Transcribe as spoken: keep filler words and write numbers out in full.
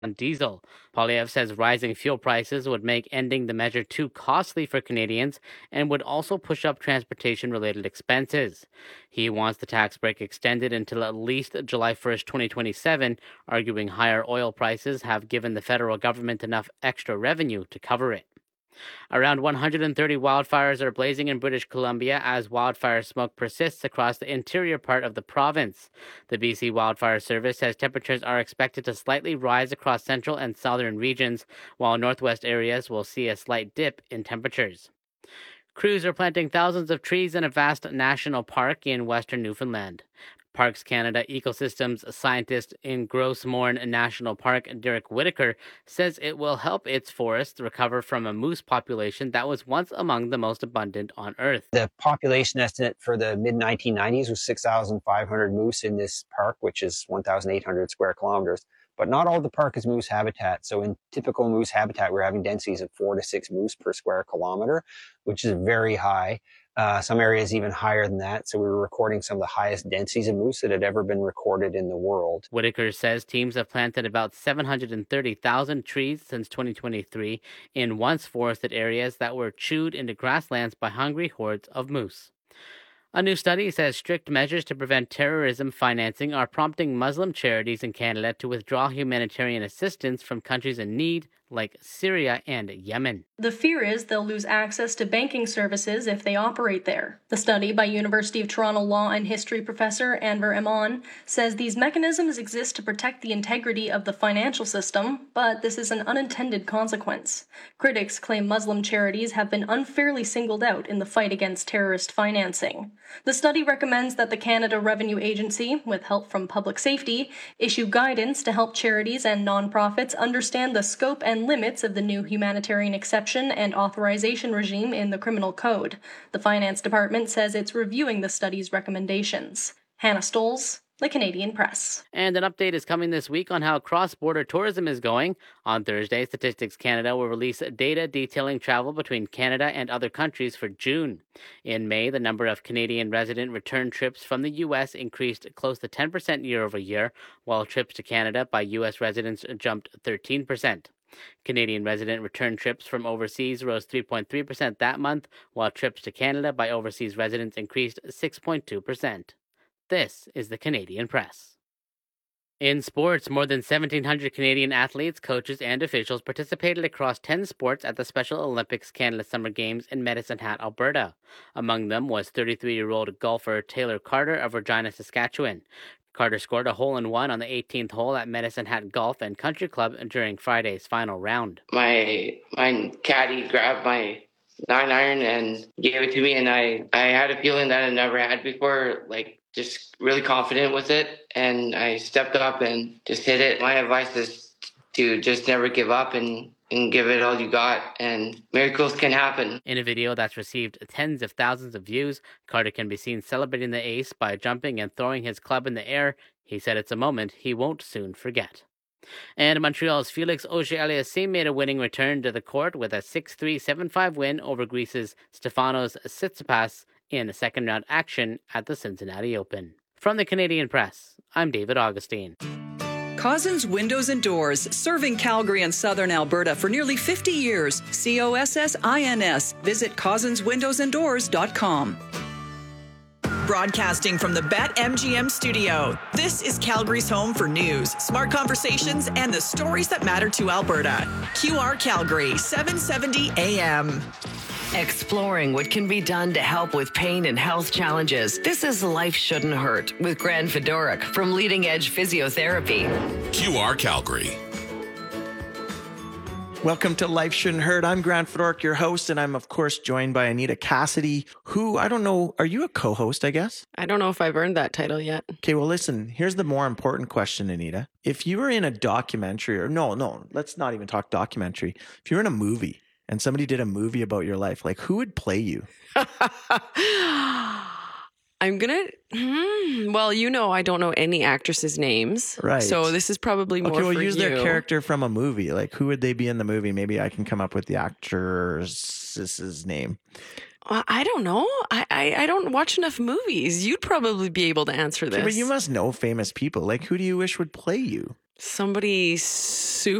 on diesel. Poilievre says rising fuel prices would make ending the measure too costly for Canadians and would also push up transportation-related expenses. He wants the tax break extended until at least July first, twenty twenty-seven, arguing higher oil prices have given the federal government enough extra revenue to cover it. Around one hundred thirty wildfires are blazing in British Columbia as wildfire smoke persists across the interior part of the province. The B C Wildfire Service says temperatures are expected to slightly rise across central and southern regions, while northwest areas will see a slight dip in temperatures. Crews are planting thousands of trees in a vast national park in western Newfoundland. Parks Canada ecosystems scientist in Gros Morne National Park, Derek Whitaker, says it will help its forests recover from a moose population that was once among the most abundant on Earth. The population estimate for the mid nineteen nineties was six thousand five hundred moose in this park, which is one thousand eight hundred square kilometers. But not all the park is moose habitat. So in typical moose habitat, we're having densities of four to six moose per square kilometer, which is very high. Uh, some areas even higher than that. So we were recording some of the highest densities of moose that had ever been recorded in the world. Whitaker says teams have planted about seven hundred thirty thousand trees since twenty twenty-three in once forested areas that were chewed into grasslands by hungry hordes of moose. A new study says strict measures to prevent terrorism financing are prompting Muslim charities in Canada to withdraw humanitarian assistance from countries in need like Syria and Yemen. The fear is they'll lose access to banking services if they operate there. The study by University of Toronto law and history professor Anwar Iman says these mechanisms exist to protect the integrity of the financial system, but this is an unintended consequence. Critics claim Muslim charities have been unfairly singled out in the fight against terrorist financing. The study recommends that the Canada Revenue Agency, with help from Public Safety, issue guidance to help charities and nonprofits understand the scope and limits of the new humanitarian exception and authorization regime in the Criminal Code. The Finance Department says it's reviewing the study's recommendations. Hannah Stolz, The Canadian Press. And an update is coming this week on how cross-border tourism is going. On Thursday, Statistics Canada will release data detailing travel between Canada and other countries for June. In May, the number of Canadian resident return trips from the U S increased close to ten percent year over year, while trips to Canada by U S residents jumped thirteen percent. Canadian resident return trips from overseas rose three point three percent that month, while trips to Canada by overseas residents increased six point two percent. This is the Canadian Press. In sports, more than seventeen hundred Canadian athletes, coaches, and officials participated across ten sports at the Special Olympics Canada Summer Games in Medicine Hat, Alberta. Among them was thirty-three-year-old golfer Taylor Carter of Regina, Saskatchewan. Carter scored a hole-in-one on the eighteenth hole at Medicine Hat Golf and Country Club during Friday's final round. My my caddy grabbed my nine iron and gave it to me, and I, I had a feeling that I never had before, like just really confident with it, and I stepped up and just hit it. My advice is to just never give up and and give it all you got, and miracles can happen. In a video that's received tens of thousands of views, Carter can be seen celebrating the ace by jumping and throwing his club in the air. He said it's a moment he won't soon forget. And Montreal's Felix Auger-Aliassime made a winning return to the court with a six three, seven five win over Greece's Stefanos Tsitsipas in a second-round action at the Cincinnati Open. From the Canadian Press, I'm David Augustine. Cossins Windows and Doors, serving Calgary and southern Alberta for nearly fifty years. C O S S I N S. Visit cossins windows and doors dot com. Broadcasting from the BetMGM studio, this is Calgary's home for news, smart conversations, and the stories that matter to Alberta. Q R Calgary, seven seventy A M. Exploring what can be done to help with pain and health challenges. This is Life Shouldn't Hurt with Grant Fedoruk from Leading Edge Physiotherapy. Q R Calgary. Welcome to Life Shouldn't Hurt. I'm Grant Fedoruk, your host, and I'm, of course, joined by Anita Cassidy, who, I don't know, are you a co-host, I guess? I don't know if I've earned that title yet. Okay, well, listen, here's the more important question, Anita. If you were in a documentary, or no, no, let's not even talk documentary. If you were in a movie, and somebody did a movie about your life, like who would play you? I'm going to, well, you know, I don't know any actresses' names. Right. So this is probably more okay, well, for use you. their character from a movie. Like who would they be in the movie? Maybe I can come up with the actress's name. Uh, I don't know. I, I, I don't watch enough movies. You'd probably be able to answer this. Okay, but you must know famous people. Like, who do you wish would play you? Somebody super